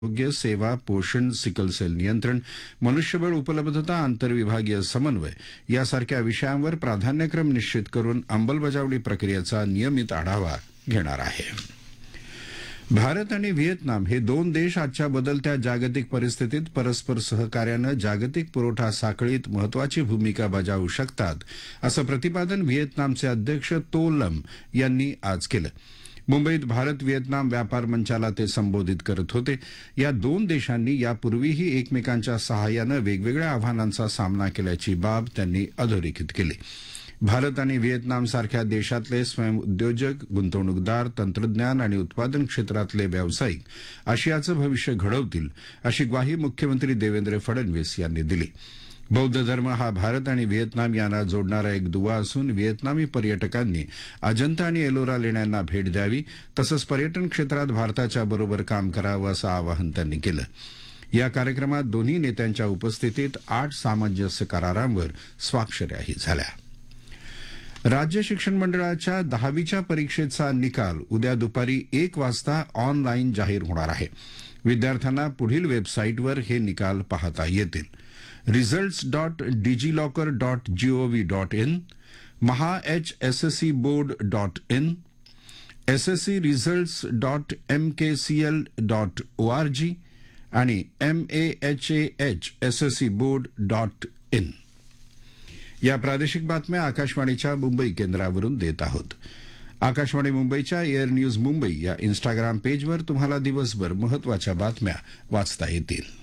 आरोग्य सेवा, पोषण, सिकल सेल नियंत्रण, मनुष्यबळ उपलब्धता, आंतरविभागीय समन्वय यासारख्या विषयांवर प्राधान्यक्रम निश्चित करून अंमलबजावणी प्रक्रियेचा नियमित आढावा घेणार आहे. भारत आणि व्हिएतनाम हे दोन देश आजच्या बदलत्या जागतिक परिस्थितीत परस्पर सहकार्यानं जागतिक पुरवठा साखळीत महत्वाची भूमिका बजावू शकतात, असं प्रतिपादन व्हिएतनामचे अध्यक्ष तो लम यांनी आज केलं. मुंबईत भारत व्हिएतनाम व्यापार मंचाला ते संबोधित करत होते. या दोन देशांनी यापूर्वीही एकमेकांच्या सहाय्यानं वेगवेगळ्या आव्हानांचा सामना केल्याची बाब त्यांनी अधोरेखित केली. भारत आणि व्हिएतनामसारख्या देशातले स्वयंउद्योजक, गुंतवणूकदार, तंत्रज्ञान आणि उत्पादन क्षेत्रातले व्यावसायिक आशियाचं भविष्य घडवतील, अशी ग्वाही मुख्यमंत्री देवेंद्र फडणवीस यांनी दिली. बौद्ध धर्म हा भारत आणि व्हिएतनाम यांना जोडणारा एक दुवा असून व्हिएतनामी पर्यटकांनी अजंता आणि एलोरा लेण्यांना भेट द्यावी, तसंच पर्यटन क्षेत्रात भारताच्या बरोबर काम करावं असं आवाहन त्यांनी केलं. या कार्यक्रमात दोन्ही नेत्यांच्या उपस्थितीत 8 सामंजस्य करारांवर स्वाक्षऱ्याही झाल्या. राज्य शिक्षण मंडळाच्या 10वीच्या परीक्षेचा निकाल उद्या दुपारी 1 वाजता ऑनलाईन जाहीर होणार आहे. विद्यार्थ्यांना पुढील वेबसाईटवर हे निकाल पाहता येतील. results.digiloccer.gov.in, mahahsscboard.in, sscresults.mkcl.org आणि mahahsscboard.in. या प्रादेशिक बातम्या आकाशवाणीच्या मुंबई केंद्रावरून देत आहोत. आकाशवाणी मुंबईच्या एअर न्यूज मुंबई या इन्स्टाग्राम पेजवर तुम्हाला दिवसभर महत्वाच्या बातम्या वाचता येतील.